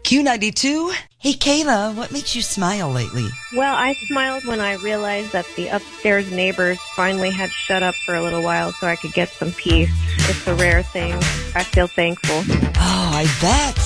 Q92. Hey, Kayla, what makes you smile lately? Well, I smiled when I realized that the upstairs neighbors finally had shut up for a little while so I could get some peace. It's a rare thing. I feel thankful. Oh, I bet.